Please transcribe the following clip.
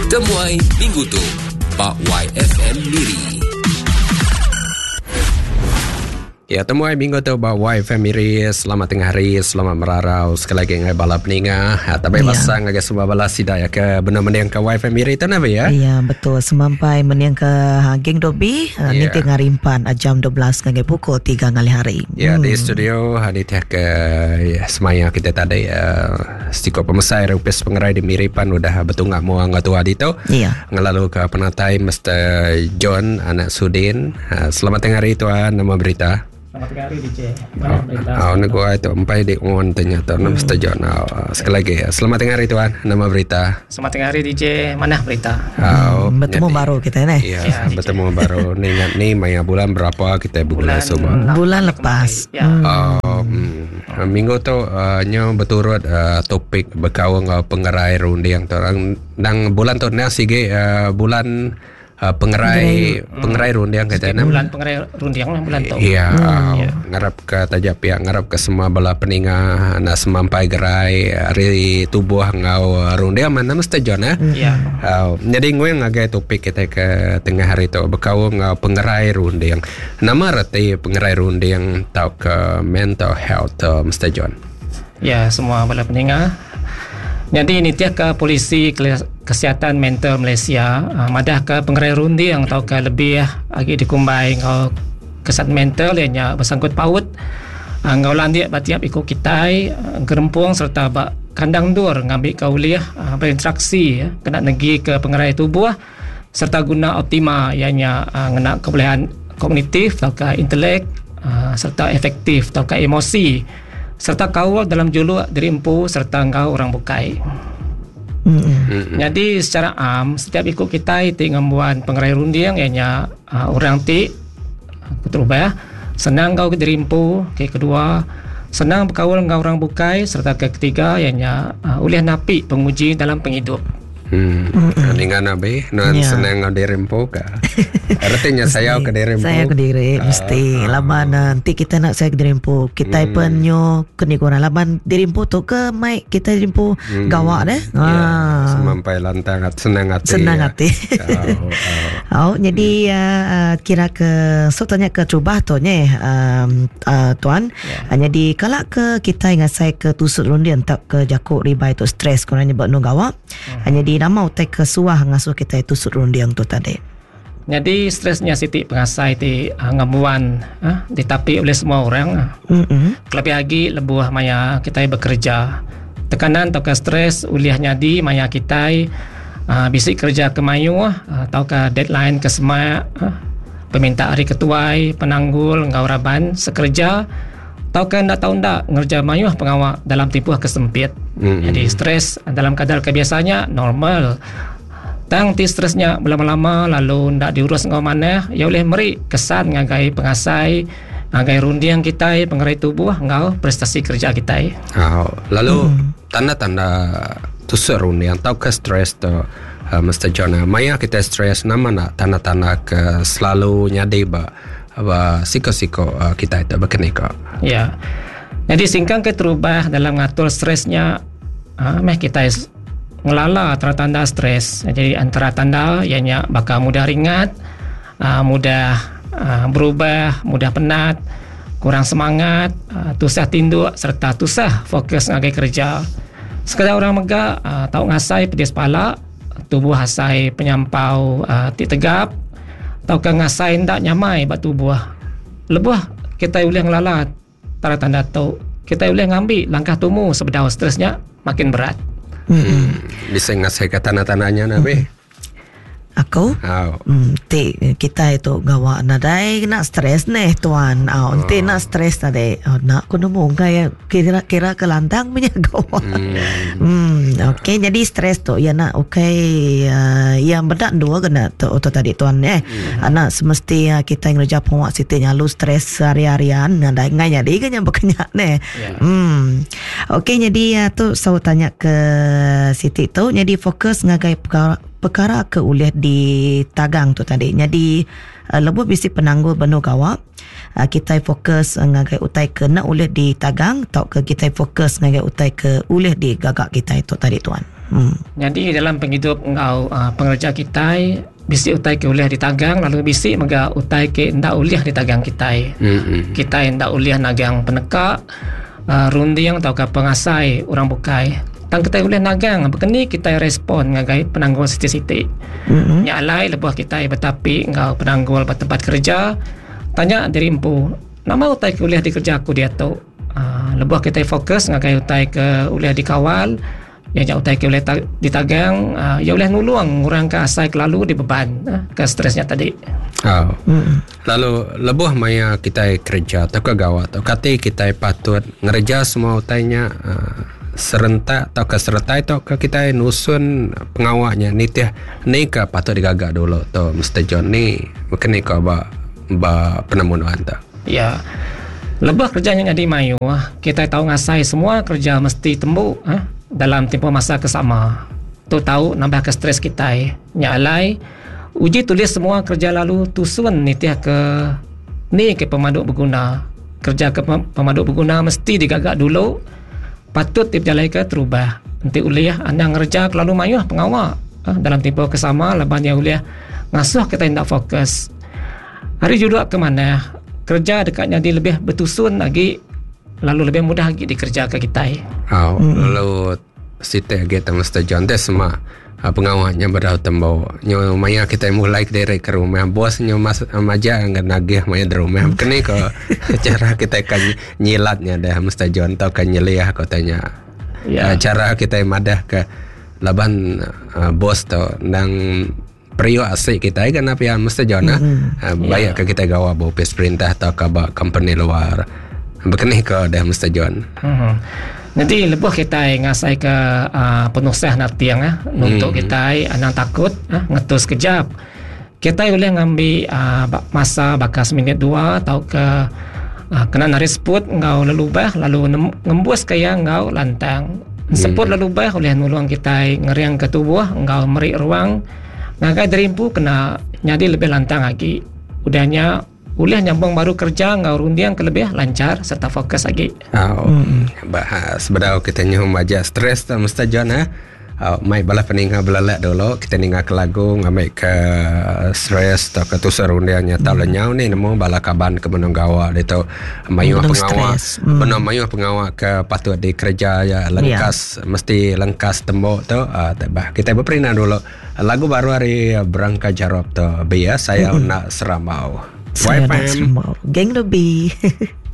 Temuai Minggu tu Pak YFM Miri. Ya, temuai minggu tu bawa family. Selamat tengah hari, selamat merarau. Sekali lagi ngai balap ninga. Tapi pasang agak sebab balas sidaya ke benar-benar yang ke wifi family tu nabi ya. Ya, betul. Semampai meniang ke geng dobi ni tengah rimpan jam 12 ngai pukul 3 ngali hari. Ya, di studio hari teh ke semaya kita tadi stiko pemusai rupes pengerai di Miripan udah betungak mau ngatua di tu. Iya. Ngelalu ke penatai Mr. John anak Sudin. Selamat tengah hari tuan, nama berita. Selamat hari DJ. Mana berita? Nak gua itu empai di on ternyata nama Mr. John. Sekali lagi selamat tengah hari tuan, nama berita. Selamat tengah hari DJ. Mana berita? Bertemu baru kita ni. Ya, bertemu baru. Ingat ni maya bulan berapa kita bulan sobat. Bulan lepas. Minggu tu nyo berturut topik berkawang pengerai runding orang nang bulan tu ni sige bulan pengerai rundiang kata bulan pengerai rundiang lah bulan tu. Iya, ngarap ke tajap pihak ngarap ke semua bala peninga na semampai gerai hari tubuh ngau rundiang mana mesti John Iya. Jadi gue ngagai topik kita ke tengah hari tu berkau ngau pengerai rundiang. Nama reti pengerai rundiang tau ke mental health mesti John. Ya, semua bala peninga. Jadi ini tiap ke polisi kesihatan mental Malaysia madah ke pengerai rundi yang tahu ke lebih lagi dikumbai ngau kesihatan mental yang bersangkut paut ngau landia batiap ikut kitai gerempung serta bak kandang dur ngambil kauliah berinteraksi kena negi ke pengerai tubuh serta guna optima yang ngena kebolehan kognitif atau ke intelek serta efektif atau ke emosi serta kawal dalam juluk diri empu serta engkau orang bukai. Jadi secara setiap ikut kita itu ngambuan pengerai rundiang ianya orang ti keterubah senang kau diri empu, kedua senang berkawal engkau orang bukai serta ketiga ianya ulih napi penguji dalam penghidup. Dengan nabi non senang ngadirimpau ka. Artinya saya ke dirimpau. Saya ke diri mesti lama nanti kita nak saya ke dirimpau. Kita penyo kenikuran laban dirimpau tu ke mai kita dirimpau gawak deh. Semampai lantang senang hati. Senang hati. Jadi kira ke so tanya ke cuba tu nye tuan. Jadi kalau ke kita ingat saya ke tusuk rundian tak ke jakuk ribai tu stres kurangnya buat no gawak. Jadi nama utai kesuah ngasuh kita itu surundiang tu tadi. Jadi stresnya Siti pengasai ti ngamuan ditapi oleh semua orang. Lebih lagi lebuh maya kita bekerja. Tekanan atau ke stres uliahnya di maya kita bisik kerja ke mayu atau ke deadline ke semua peminta hari ketuai penanggul ngauraban sekerja atau kan tak tahu ndak ngerja mayu pengawal dalam tipu kesempit. Jadi stres dalam kadar kebiasaannya normal. Tang ti stresnya lama-lama lalu ndak diurus ngau mana ya oleh meri kesan ngagai pengasai ngagai rundiang kita pengerai tubuh ngau prestasi kerja kita. Lalu tanda-tanda tusuk rundiang tau ke stres tu Mr. John maya kita stres nama nak tanda-tanda ke selalu nyadi siko-siko kita itu berkenika. Ya. Jadi singkang ke terubah dalam ngatur stresnya kita ngelala tanda-tanda stres. Jadi antara tanda ianya bakal mudah ringat, mudah berubah, mudah penat, kurang semangat, tusah tinduk serta tusah fokus ngagai kerja. Sekadar orang megah tahu ngasai pedis pala, tubuh hasai penyampau ti tegap, atau ngasai ndak nyamai bat tubuh. Lebuh kita boleh ngelala tanda-tanda tu. Kita boleh ngambil langkah tumu sebedau stresnya makin berat. Bisa ngasih ke tanda-tandanya nabi. Aku kita itu gawak nadai nak stres nih tuan. Nanti nak stres tadi nak aku nemu kayak kira-kira ke lantang punya gawak. Okey, jadi stres tu ya nak yang bedak dua kena tu tadi tuan anak semesti kita ngerja pawak siti nyalu stres hari-harian nadai ngai jadi kan yang berkenyak nih. Okey, jadi tu saya tanya ke siti tu jadi fokus ngagai perkara ke ulih di tagang tu tadi. Jadi lebuh bisi penanggul benu gawak. Kita fokus ngagai utai ke nak ulih di tagang atau ke kita fokus ngagai utai ke ulih di gagak kita itu tadi tuan. Jadi dalam penghidup engkau pengerja kita bisi utai ke ulih di tagang, lalu bisi mega utai ke ndak ulih di tagang kita. Kita ndak ulih nagang penekak, runding atau ke pengasai orang bukai. Tang kita ulih nagang bekeni kita respon ngagai penanggul siti-siti. Nyalai lebuh kita betapi engkau penanggul tempat kerja. Tanya diri empu, nama utai ke uliah di kerja aku dia tu. Lebuh kita fokus ngagai utai ke uliah di kawal, yang utai ke uliah di tagang, ya uliah nuluang orang ke asai kelalu di beban ke stresnya tadi. Lalu lebuh maya kita kerja atau ke gawat atau kata kita patut ngerja semua utainya serentak atau kesertai atau ke kita nusun pengawaknya ni ke patut digagak dulu atau Mr. John ni bukan ni ke penemuan tak? Ya, lebih kerjanya jadi mayu. Kita tahu ngasai semua kerja mesti tembuk dalam tempoh masa kesama. Tu tahu nambah ke stres kita. Nyalai uji tulis semua kerja lalu tusun nitiah ke pemaduk berguna. Kerja ke pemaduk berguna mesti digagak dulu. Patut diperjalai ke terubah. Nanti uliah anda ngerja lalu mayu pengawal dalam tempoh kesama leban yang uliah ngasuh kita tidak fokus. Hari judul ke mana kerja dekatnya di lebih bertusun lagi, lalu lebih mudah lagi dikerja ke kita. Lalu siti kita Mr. John tes semua pengawalnya berau tembau. Nyo maya kita mulai dari ke rumah bos nyo maja ngan nagih maya di rumah. Kini ko cara kita kan nyilatnya dah Mr. John tau kan nyeliah katanya. Cara kita madah ke laban bos tu nang Priyo asik kita kan apa yang mesti jona banyak ke kita gawa bopes perintah atau ke company luar begini ke dah mesti jon. Nanti lebuh kita ngasai ke penusah natiang untuk kita anang takut ngetus kejap. Kita boleh ngambil masa bakas minit 2 atau ke kena naris put ngau lelubah lalu ngembus kaya ngau lantang. Seput lelubah oleh nuluang kita ngeriang ke tubuh ngau meri ruang. Ngagai derimpu kena nyadi lebih lantang lagi. Udahnya ulih nyambung baru kerja ngau rundiang ke lebih lancar serta fokus lagi. Bahas bedau kita nyum aja stres tak mesti John mai bala peninga belalak dulu kita ninga ke lagu ngamai ke stres tak ke tusar rundiangnya tau lenyau ni nemu bala kaban ke menung gawa itu mayu pengawal benar mayu pengawal ke patut di kerja ya lengkas mesti lengkas tembok tu kita berperinah dulu lagu baru hari berangkat jarop tu biar saya nak seramau saya nak seramau geng lebih